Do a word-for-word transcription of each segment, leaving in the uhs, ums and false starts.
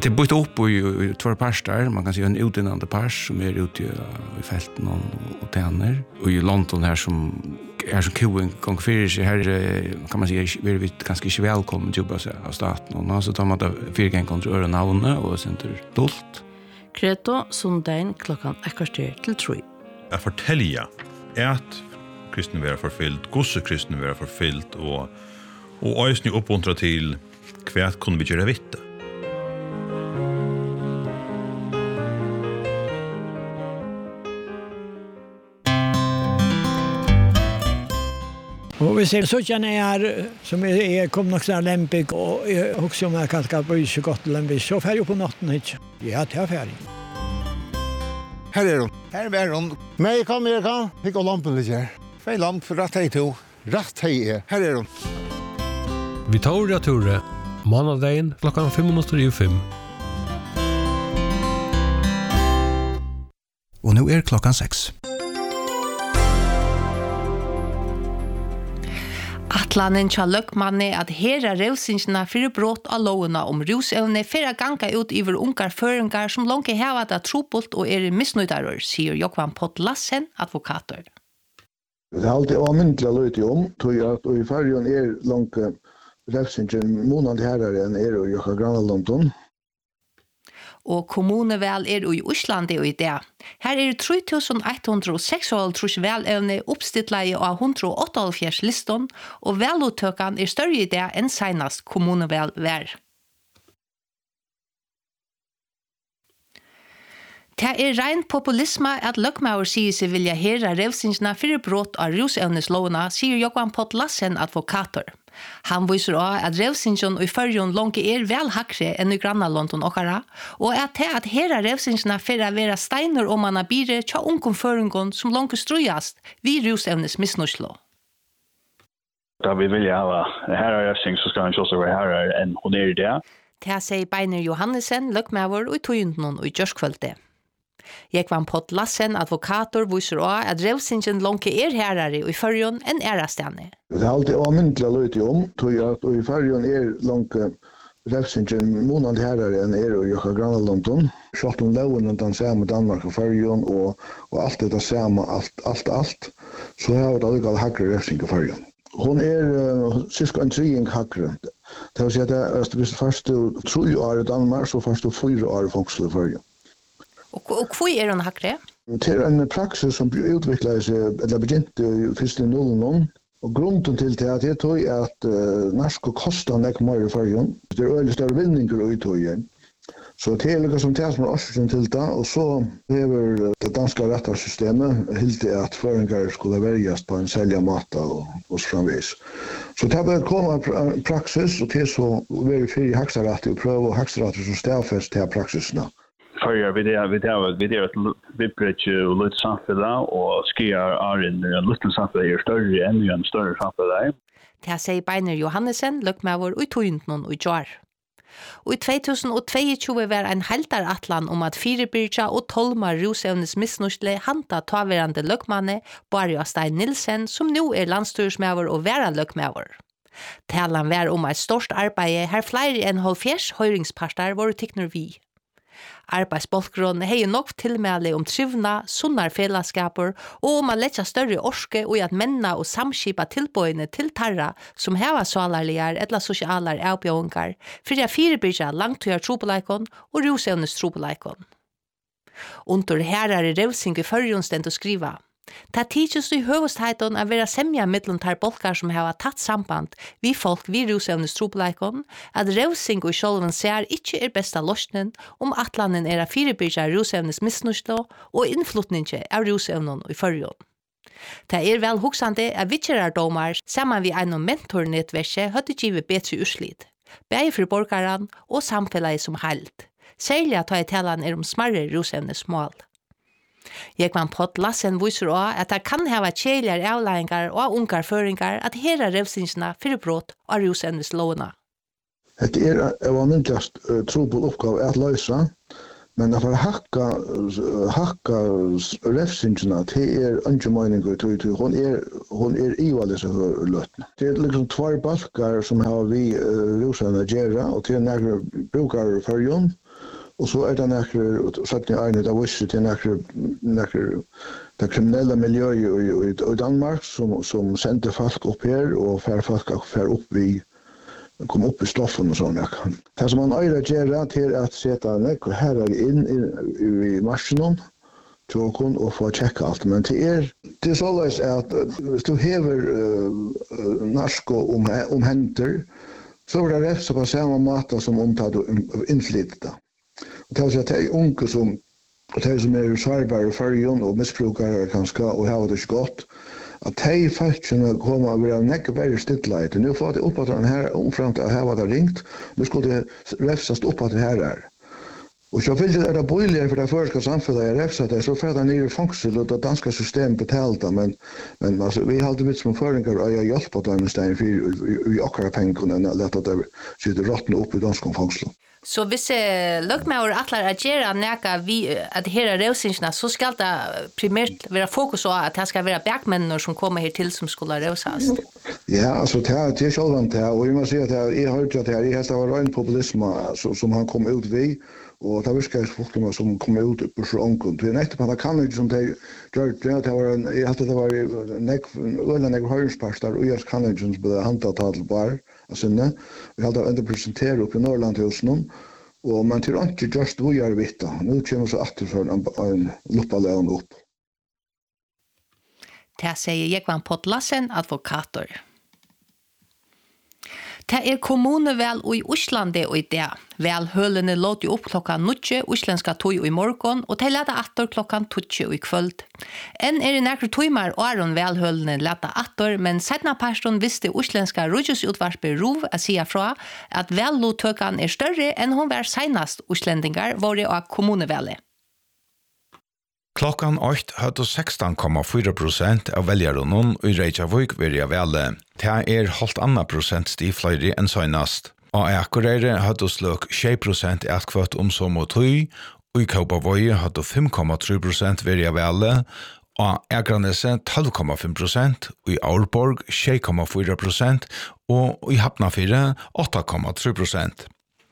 Det är bytt upp i, i två parstar. Man kan säga en utdannande pars som är ute i, i fälten och, och tänner. Och i London här som är som koen gång för sig här kan man säga är vi ganska inte välkommen jobba sig av staten. Och så tar man det fyra gånger kontrollera navnet och sen till dolt. Kreto, sondagen klockan ekvarter till tre. Jag fortälja att kristne vera forfyllt, gosse kristne vera forfyllt och och ösni uppmuntra till kvärt kunde vi göra vitte. Och vi ser så känner jag som är, är kom nog så lämpig och också om jag kan ska bry sig gott lämpig så färg på natten inte. Ja, det är färg. Här är hon. Här är hon. Men kom här kan. Fick och lampan lite här. Fej lamp för rätt hej to. Rätt hej. Här är hon. Vi tar det Tore. Måndagen klockan fem minuter i fem. Och nu är klockan sex. Atlanen tja løkmanne at hera revsingsina fyrir brott av lovena om rusevne fyrir ganga ut iver ungar føringar som langt heva det trobult og er misnøydarer, sier Jokvan Pott Lassen, advokater. Det er alltid avmyndelig å løyte om, tog at og i fargen er langt revsingen månad herare enn er i Jokka Granalandon. Og kommunevel er i Osland i det. Her er tre tusen ett hundre og seksoghalvtreds velevne oppstittleie av hundre og åttiåtte liston, og veluttøkan er større i det enn senast kommunevel vær. Det er rein populisme at løkmauer sier seg vilja hera revsingsna fyrir brott av rusevneslovene, sier Jokvan Pott Lassen, advokater. Han viser også at revsingen i førjon langt er vel hakre enn i Grannalondon okkara, og at det at hera revsingene fyrir å være steiner om man har bire tja ungom føringon som langt strujast vi rusevnes misnorslo. Da vi vilja ha herra revsing så skal han ikke også være herra enn hun er i det. Det sier Beiner Johannesen, løkmauer og i tøynden og i gjørskvølte. Jekvan Pott Lassen, advokator, viser også at revsingen langt er herare i førjon enn erastane. Det er alltid avmyndelig å løyte om, tog at og i fargen er langt revsingen månad herare enn er i Jokka Granalandon. Sjalt om loven den samme Danmark og fargen og, og alt det samme, alt, alt, alt, så har det aldrig hakre revsing i fargen. Hon er uh, cirka en trying hakre. Det vil si at det er hvis først tre år i Danmark, så først fyra år i fangsel i fargen. Og, og hvor er hun hakre? Det er en praksis som utviklet seg, eller begynte i første nullen. Og grunden til det at jeg tror at uh, norsk koster nek mer i fargen. Det er øyelig større vinninger i tøyen. Så det er liksom som det som er årsøkken til det, og så hever det danske rettarsystemet helt det at føringer skulle verjas på en selja mata og, og framvis. Så det har kommet praksis, og det er så veldig fri haksarett og prøve og haksarett som stedfest til praksisene. Førjer vi det, vi det, vi det et vippret og litt samfunnet, og skier er en liten samfunnet er større enn en større samfunnet. Det sier Beiner Johannesen, løkmauer og i tøynden og i jar. Og i to tusen tjueto var en heldaratlan om at Firebirja og Tolmar rusevnes misnorsle handa taverande løkmanne Barja Stein Nilsen, som nå er landstyrsmauer og væra løkmauer. Talan var om et størst arbeid her flere enn halvfjerds høyringsparter var tikner vi. Arbeidsbolkron har nok tilmæle om trivna, sunnar fellesskaper og om å letja større orske og at menna og samskipa tilbøyene til tarra som heva salarligar eller sosialar avbjøyngar for å firebyrja langtøyar trobeleikon og rusevnes trobeleikon. Under herare revsing i førjonstend å skriva. Ta tidsus i høvestheiton av vera semja mittlen tar bolkar som hava tatt samband vi folk vi rusevnes trobeleikon, at revsing og sjolven ser ikkje er besta løsnen om atlanen er a firebyrja rusevnes misnorslo og innflutninge av rusevnen i førjon. Det er vel hoksande av vitjerardomar saman vi einom mentornettverse høtte givet betre urslit, begge for borgaran og samfellet som heilt, særlig at ta i talan er om smarre rusevnes mål. Jekvan Pott Lassen viser også at det kan hava kjeligere avleiningar og ungar føringar at hera revsingsna fyrir brott av rusevnes lovene. Det er en vanligast uh, trobel oppgave at løse. Men att hacka hacka refsingarna till är inte meningen till till hon är hon är i vad det så lött. Det är liksom två balkar som har vi rosarna gera och till några brukar för jon. Och så är det några sagt ni en det var till några några det kriminella miljöer i Danmark som som sände folk upp här och för folk för upp vi kom upp i stoffen och sånt. Det som man öra gör till att sätta ner här in i, i maskinen till kun och få checka allt. Men det är det är så att du häver uh, narsko om om händer så är det rätt så på samma mata som omtad inflytta. Och det är så att det är unga som och det är som är sårbara för och missbrukare kanske och har det gott. Att de faktiskt kommer att vara mycket väldigt stillhet. Nu får det upp att den här omframt att här var det ringt. Nu skulle det räfsast upp att det här är. Och jag vill att det är bojligare för det förska samfunnet är räfsat det. Så för det ner i fångsel och det danska system betalda. Men, men alltså, vi har alltid vitt som föringar och jag hjälpt på den stegen för vi åkar pengarna och lät att det sitter råttna upp i danska fångsel. Så hvis jeg lukker meg over atler at gjøre nækka vi at her røvsingsene, så skal det primært være fokus på at det skal være bakmennene som kommer her til som skulle røvsast. Ja, altså det er, det er sjålvant det, og jeg må si at jeg har hørt at det er, det var en populisme som han kom ut ved, og det virker folk som kom ut på så ångkunt. Det er nettopp at det kan ikke som det gjør, det var en, jeg halte det var øyne nek høyringsparstar, og jeg kan ikke som ble handtatt bare av sinne. Vi hadde enda presentere opp i Norrland til oss noen, og man til ikke just vi er vitt. Nå kommer så atter for en, en luppaleon opp. Det sier Jekvan Potlasen, advokator. Det er kommunevel i Oslande og i det. Velhølene låt jo opp klokka nutje, oslenska tog i morgon, og til leta atter klokka tutje i kvöld. En er i nekru tøymar åren velhølene leta atter, men sedna person visste oslenska rujusutvarspe Rov a sia fra at vellotøkan er større enn hon var seinast oslendingar våre av kommunevelet. Klokkan åtte hadde sexton komma fyra procent av veljarene i Reykjavik vært vele. Det er halvt annet prosent stifløyre enn søgnast. Og Akureyri hadde sløk sju prosent etkvøtt om som og tøy, og i Kaupavoy hadde fem komma tre procent vært vele, og Akranese tolv komma fem procent, og i Aalborg sju komma fyra procent, og i Hafnarfjord åtta komma tre procent.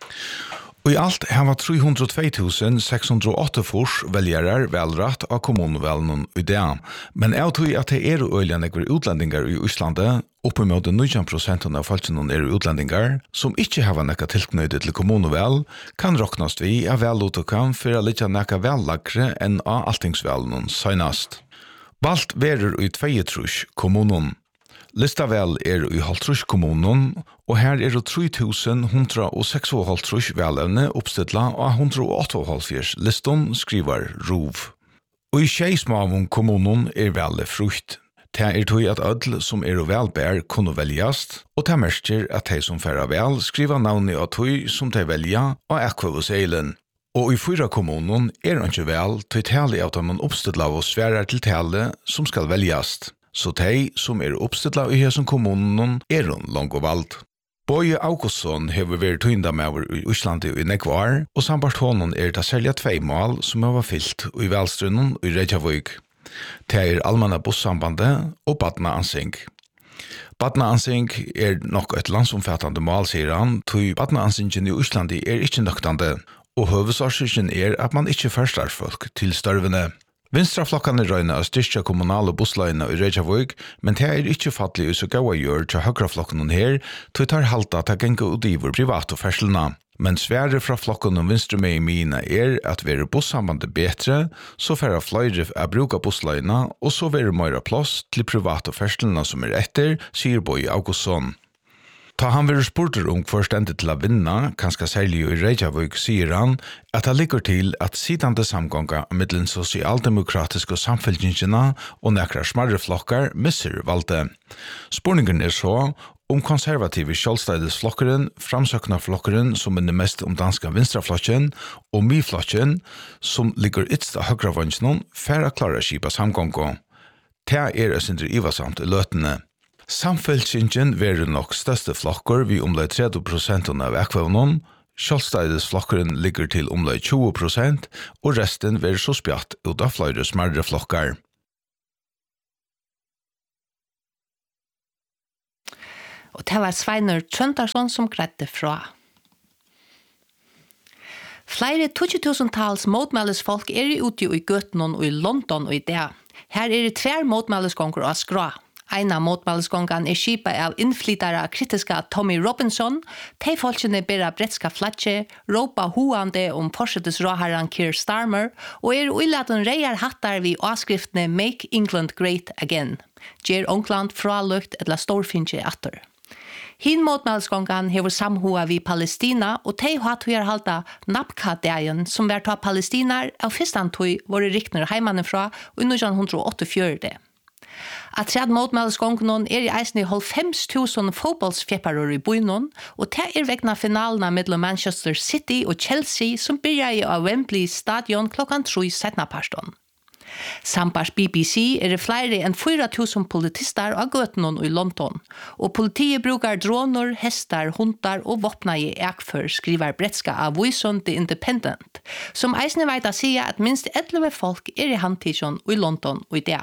Og i alt her var tre hundre og två tusen sex hundre og åtte fors velgere velrett av kommunevelen i det. Men jeg tror at det er øyelig nekvar utlendingar i Øslande, oppimot nitton prosent av folkene er utlendingar, som ikke har nekka tilknøyde til kommunevel, kan råknast vi av velutøkken for å litt nekka vellagre enn av alltingsvelen søgnast. Valt verer i tveitrus kommunen. Listavel er i Haltrus kommunen, og her er det tre tusen one hundred sextiosex velevne oppstidla av one hundred åttaoghalvfjerds liston, skriver Rov. Og i Skeismavun kommunen er vele frukt. Det er tog at ødel som er velbær kunne veljast, og det merker at de som færa vel skriver navnet av tog som de velja av ekvavuseilen. Og i fyra kommunen er det ikke vel til tale av at man oppstidla og sværer til tale som skal veljast. Så de som er oppstidla i hessen kommunen er hun langt og valgt. Boje Augustsson hever vært tynda med i Øslande i nekvar, og sambart honom er det særlig tvei mål som har fyllt i velstrunnen i Reykjavik. Det er allmänna bussambandet og Badna Ansing. Badna Ansing er nok et landsomfattende mål, sier han, tog Badna Ansingen i Øslande er ikke nøktande, og hovedsarsøkken er at man ikke førstar folk til størvene. Vinstraflokkene røyner å styrke kommunale bussløyene i Reykjavik, men det er ikke fattelig å så gau gjør til høyraflokkene her, til tar halta til å genge ut i vår private ferselene. Men svære fra flokkene vinstre med i mine er at vi er bussambandet bedre, så færre fløyre er bruka bussløyene, og så være mer plass til private ferselene som er etter, sier Boje Augustsson. Ta han vil spurter om forstendet til å vinne, kanskje særlig i Reykjavik, sier han at det ligger til at sidande samgånga mellom sosialdemokratiske samfølgingene og nekra smarre flokkar misser valgte. Spurningen er så om konservative kjølstedesflokkeren, framsøkna flokkeren som minner mest om danska vinstraflokken, og myflokken som ligger ytst av høyrevansjonen, færre klarer skipa samgånga. Det er et sindre ivasamt i løtene. Samfeltsingen verer nok største flokker vi omlai tretti prosent av ekvavnen, Kjølsteidsflokkeren ligger til omlai tjúgu prosent, og resten vil så spjatt ut av flere smarre flokkar. Og det var Sveinur Trøndarsson som gredde fra. Flere tjugo tusen-tals motmælesfolk er ute i Götnon og i London og i det. Her er det tver motmælesgonger av skra. En av motmælesgongene er skipet av innflyttere kritiske Tommy Robinson. De folkene ber bretska flatje, råpa hoande om forsettes råherren Keir Starmer, og er uilaten reier hattar vi avskriftene Make England Great Again. Gjer Onkland fralukt etla storfinje atter. Hin motmælsgongan hever samhua vi Palestina, og tei hatt vi har halta Napka-dagen, som var ta palestinar av fyrstantøy våre rikner heimanifra og i nitton åttiofjøra. At tredje motmælsgongan er i eisen i halvfems tusen fotballsfjepparer i bøynon, og det er vegna finalena mellom Manchester City og Chelsea som byrja i av Wembley stadion klokkan tre setna parston. Sampars B B C er det flere enn fyra tusen politister av Götnon i London, og politiet brukar droner, hestar, hundar og våpna i ekfør, skriver bretska av Voison The Independent, som eisne veit å si at minst elleve folk er i handtidjon i London og i det.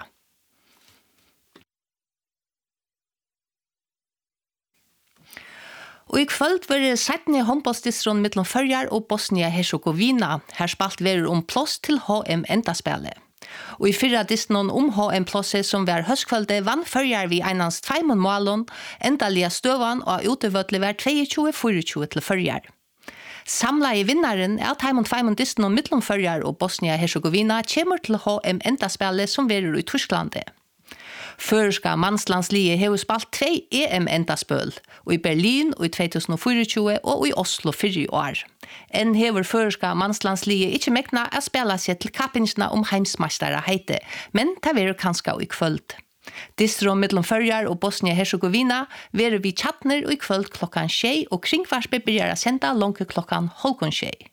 Og i kvöld var det settende håndballsdistron mellom Førjar og Bosnia-Herzegovina. Her spalt verer om plås til H M-endaspillet. Og i fyrra distnon om H M-plåset som var høstkvölde vann Førjar vi einans tveimon målon, endalige støvan og utevødlig var tjueto tjuefire til Førjar. Samla i vinnaren er at heimon tveimon distnon mellom Førjar og Bosnia-Herzegovina kommer til H M-endaspillet som verer i Tysklandet. Førska mannslandslige har spalt tvei E M-endaspøl, og i Berlin og i tjueto tjuefire og i Oslo fyrre år. En hever førska mannslandslige ikke mekna å spela seg til kappingsna om heimsmeistare heite, men det verer kanska i kvöld. Distro mellom Førjar og Bosnia-Herzegovina verer vi tjattner i kvöld klokkan tjei, og kringvarspe byrjar å senda lonke klokkan holkon tjei.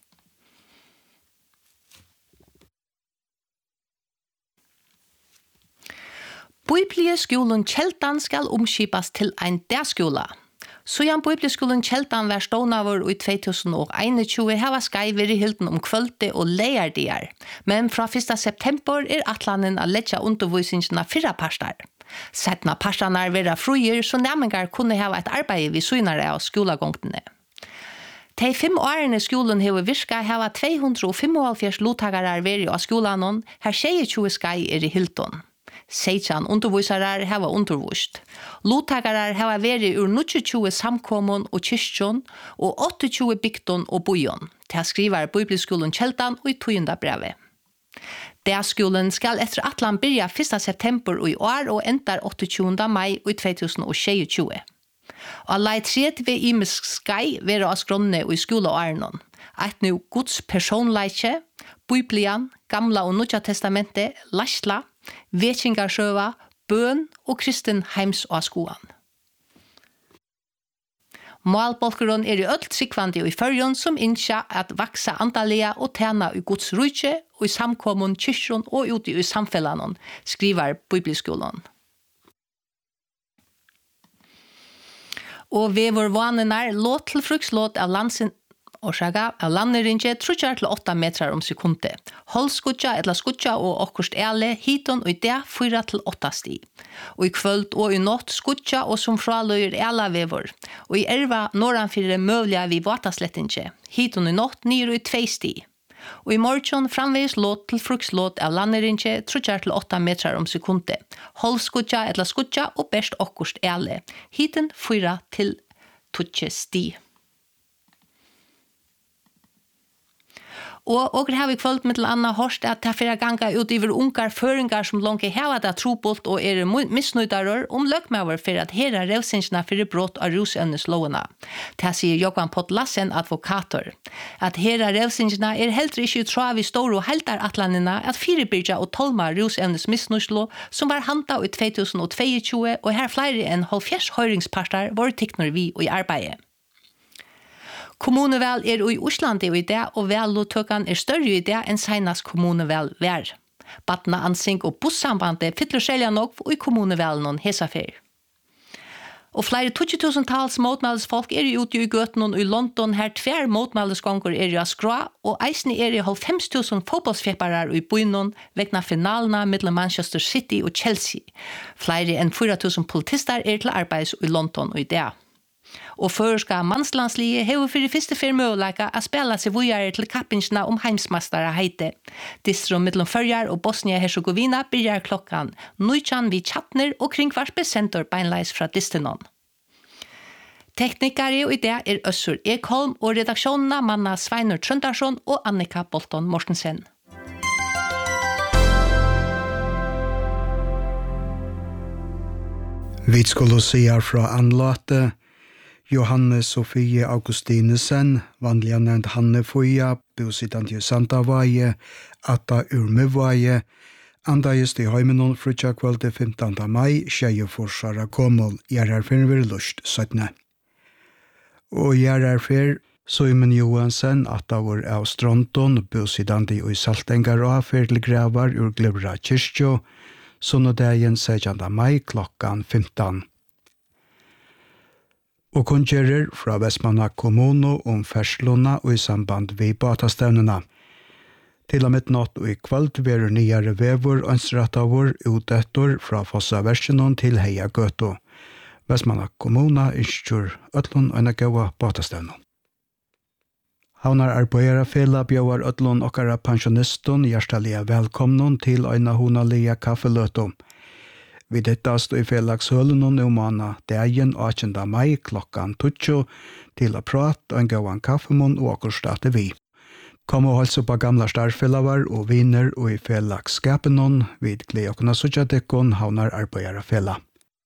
Bibelskolen Kjeltan skal omskipas til ein dagskola. Sujan Bibelskolen Kjeltan var stånavur i tjuetusen einogtjúgu hava skaiver i hilden om kvölde og leierdier, men fra fyrsta september er atlanen a letja undervisningsna fyrra parstar. Setna parstanar vera fruir, så nærmengar kunne hava et arbeid vi synare av skolagongtene. De fem årene skolen hever virka hava to hundre og fimmoghálvfjerds lottagarar veri av skolanon, her tjueto skai er i hilton. Seitjan undervisarar hava undervist. Lottagarar hava veri ur tjueto samkommun og kyrkjon og tjueåtta bygdon og bojon. Det skriver Bibelskolen Kjeltan og i tujunda brevet. Dagskolen skal etter atlan byrja fyrsta september i år og endar åttiotjúgunda mai i tjuetusen tjueto. Og lei tredje imisk skai vera av skronne og i skola og arnon. Eit nu Guds personleitje, Biblian, Gamla og Nutja testamentet, Lasla, Vekingarsøva, bøn og kristen heims og skoan. Målbolkeren er i ølt sikvandi og i førjon som innskja at vaksa andalega og tjena i Guds rujtje og i samkommun, kyrkjon og ute i samfellanon, skriver Bibelskolen. Og ved vår vanenar låt til frukslåt av landsin Orsaka av landerinje trutjar til åtta metrar om sekunde. Holdskutja etla skutja og okkurst ele, hiton og i det fyra til åtta sti. Og i kvöld og i nått skutja og som fraløyer ela vevor. Og i erva norranfyrre møvliga vi vataslettinje. Hiton i nått nir og i tvei sti. Og i morgon framveis låt til frukslåt av landerinje trutjar til åtta metrar om sekunde. Holdskutja etla skutja og best okkurst ele. Hiton fyra til tutje sti. Og og har vi kvöld med til Anna Horst at ta fyrra ganga ut iver ungar føringar som lonke hava det trobult og er misnøydarar om løkmaver for at hera revsingsna fyrir brott av rusevnes lovena. Det sier Johan Pott Lassen, advokator. At hera revsingsna er heldre ikkje trav i store og heldar atlanina at fyrirbyrja og tolma rusevnes misnøyslo som var handa i tjuetusen tjueto og her flere enn halvfjerds høyringspartar var tiknor vi og i arbeidet. Kommunevel er i Osland i det, og velutøkan er større i det enn senast kommunevel vær. Batna Ansing og bussambandet fyller skjelja nok og i kommunevelen noen hesafer. Og flere tjugo tusen tals motmælesfolk er ute i gøtenen i London her tver motmælesgonger er i skra, og eisne er i halvfems tusen fotballsfjepparar i bynnen vegna finalena mellom Manchester City og Chelsea. Flere enn fyra tusen politister er til arbeids i London i det. Og føreska mannslandslige hever for første firmøleika a spela seg vujare til kappingsna om heimsmastara heite. Distro mellom Førjar og Bosnia-Herzegovina byrjar klokkan nitjan vid Chatner og kring kvarpe senter beinleis fra Distenon. Teknikere i det er Øssur Ekholm og redaksjonene manna Sveinur Trøndarsson og Annika Bolton Mortensen. Vi skulle se her fra anlate Johanne Sofie Augustinesen, vanliga nevnt Hanne Foya, bosittande i Santavaje, Atta Urmevaje, andagist i Heimenon frutja kvölde femtonte maj, tjeje forsara Komol, Gjerarfyr vir lust søttne. Og Gjerarfyr, Søymen Johansen, Atta vår av Stronton, bosittande i Saltengar og fyr til gravar ur Glebra kyrkjo, sunnodegen sekjande maj klokkan femton. Og kunngjører fra Vestmanna kommuno om ferslåna og i samband vi batastavnena. Til og med natt og i kveld verer nyare vevor ønstrettavor utøttor fra Fossa Versjonon til Heia Gøto. Vestmanna kommuna innskjur øtlun og gaua batastavnon. Havnar arbeidere fela bjøvar øtlun okkara pensjoniston hjertelige velkomnon til øyna hunalige kaffeløtom. Vi dettast i felagshølen og mana dagen åttende maj klokkan tjugo til å prate og en gåan kaffemån og akkurat vi. Kom og halse på gamla starfelavar og viner og i felagskapen vid glede okna sutjadekkon havnar arbeidere fela.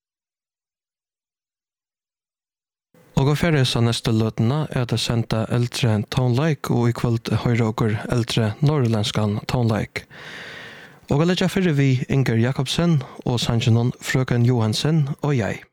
Og å færre så neste løtene er det sendte eldre tonelike og i kveld høyre okker eldre norrlenskan tonelike. Og alle tja fyrir vi Inger Jakobsen og Sanjinon Frøken Johansen og jeg.